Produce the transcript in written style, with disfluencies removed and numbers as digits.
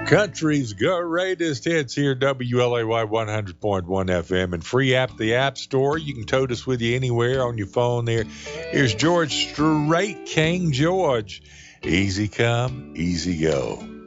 Country's greatest hits here, WLAY 100.1 FM, and free app, the App Store. You can tote us with you anywhere on your phone there. Here's George Strait, King George. Easy come, easy go.